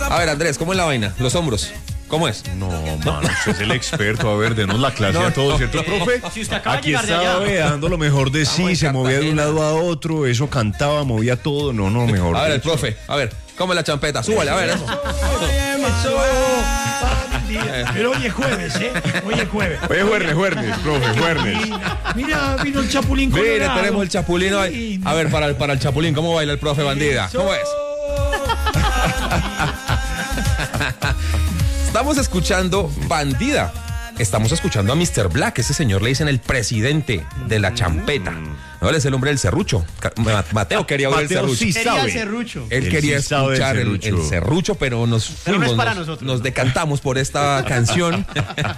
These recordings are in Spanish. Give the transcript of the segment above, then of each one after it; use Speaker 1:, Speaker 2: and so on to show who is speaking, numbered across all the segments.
Speaker 1: A ver, Andrés, ¿cómo es la vaina? Los hombros. ¿Cómo es?
Speaker 2: No, mano, usted es el experto. A ver, denos la clase a todos, ¿cierto, profe?
Speaker 3: Si usted acaba de
Speaker 2: Aquí
Speaker 3: llegar de
Speaker 2: estaba
Speaker 3: allá.
Speaker 2: dando lo mejor de
Speaker 1: Estamos
Speaker 2: sí,
Speaker 1: en
Speaker 2: se movía de un
Speaker 1: Cartagena.
Speaker 2: lado a otro, eso cantaba, movía todo. No, mejor.
Speaker 1: A ver, el
Speaker 2: dicho.
Speaker 1: profe, a ver, ¿cómo es la champeta? Súbale, a ver eso.
Speaker 4: Pero hoy es jueves, ¿eh? Hoy es jueves.
Speaker 2: Oye, Juernes, profe, Juernes.
Speaker 4: Mira, vino el Chapulín
Speaker 1: Mire,
Speaker 4: Colorado.
Speaker 1: tenemos el chapulín hoy. A ver, para el chapulín, ¿cómo baila el profe bandida? ¿Cómo es? Estamos escuchando Bandida. Estamos escuchando a Mr. Black. Ese señor le dicen el presidente de la champeta. No, él es el hombre del serrucho. Mateo quería oír el
Speaker 2: Mateo
Speaker 1: serrucho.
Speaker 2: sí
Speaker 3: Quería
Speaker 2: sabe.
Speaker 3: el serrucho.
Speaker 1: Él
Speaker 2: Él
Speaker 1: quería
Speaker 2: sí sabe
Speaker 1: escuchar
Speaker 2: del
Speaker 1: el
Speaker 2: serrucho.
Speaker 1: serrucho, pero nos
Speaker 3: Pero no
Speaker 1: fuimos,
Speaker 3: es para
Speaker 1: nos
Speaker 3: nosotros, ¿no?
Speaker 1: decantamos por esta canción,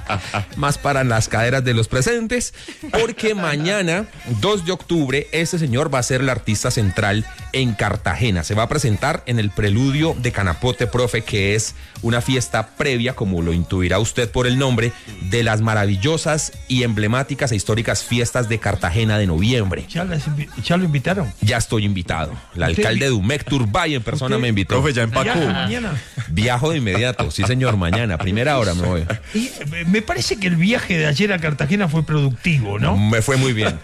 Speaker 1: más para las caderas de los presentes, porque mañana, 2 de octubre, este señor va a ser el artista central en Cartagena. Se va a presentar en el Preludio de Canapote, profe, que es una fiesta previa, como lo intuirá usted por el nombre, de las maravillosas y emblemáticas e históricas fiestas de Cartagena de noviembre.
Speaker 4: Ya lo invitaron.
Speaker 1: Ya estoy invitado. El alcalde de Umec Turbay en persona
Speaker 4: usted-
Speaker 1: me invitó.
Speaker 2: Profe, ya empacó.
Speaker 4: Mañana.
Speaker 1: Viajo de inmediato, sí señor, mañana, primera hora me voy.
Speaker 4: Y me parece que el viaje de ayer a Cartagena fue productivo, ¿no?
Speaker 1: Me fue muy bien.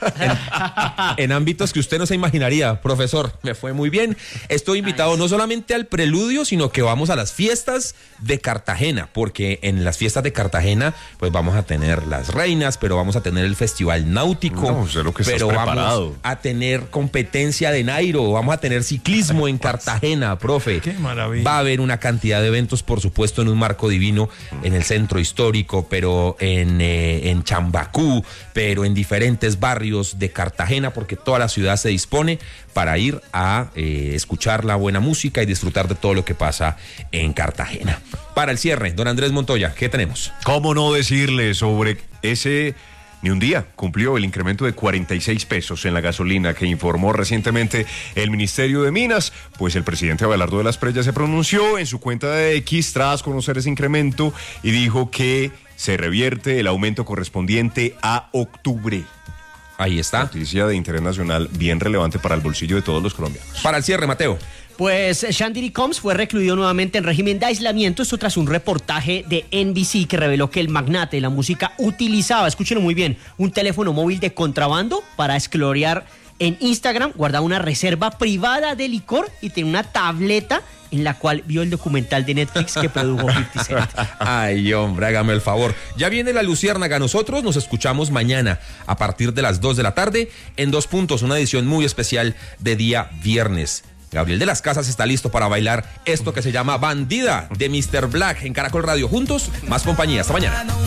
Speaker 1: En ámbitos que usted no se imaginaría, profesor, me fue muy bien. Estoy invitado no solamente al preludio, sino que vamos a las fiestas de Cartagena, porque en las fiestas de Cartagena, pues vamos a tener las reinas, pero vamos a tener el festival náutico,
Speaker 2: No, usted lo que estás
Speaker 1: pero
Speaker 2: preparado.
Speaker 1: vamos a tener competencia de Nairo, vamos a tener ciclismo en Cartagena, profe.
Speaker 4: Qué maravilla.
Speaker 1: Va a haber una cantidad de eventos, por supuesto, en un marco divino, en el centro histórico, pero en Chambacú, pero en diferentes barrios de Cartagena, porque toda la ciudad se dispone para ir a escuchar la buena música y disfrutar de todo lo que pasa en Cartagena. Para el cierre, don Andrés Montoya, ¿qué tenemos?
Speaker 2: ¿Cómo no decirle sobre ese? Ni un día cumplió el incremento de 46 pesos en la gasolina que informó recientemente el Ministerio de Minas, pues el presidente Abelardo de las Preyas se pronunció en su cuenta de X tras conocer ese incremento y dijo que se revierte el aumento correspondiente a octubre.
Speaker 1: Ahí está.
Speaker 2: Noticia de interés nacional bien relevante para el bolsillo de todos los colombianos.
Speaker 1: Para el cierre, Mateo.
Speaker 3: Pues Shandiri Combs fue recluido nuevamente en régimen de aislamiento, esto tras un reportaje de NBC que reveló que el magnate de la música utilizaba, escúchenlo muy bien, un teléfono móvil de contrabando para esclorear en Instagram, guardaba una reserva privada de licor y tenía una tableta en la cual vio el documental de Netflix que produjo 50 Cent.
Speaker 1: Ay, hombre, hágame el favor. Ya viene la Luciérnaga. Nosotros nos escuchamos mañana a partir de las 2 de la tarde en 2 puntos, una edición muy especial de día viernes. Gabriel de las Casas está listo para bailar esto que se llama Bandida de Mr. Black en Caracol Radio. Juntos, más compañía. Hasta mañana.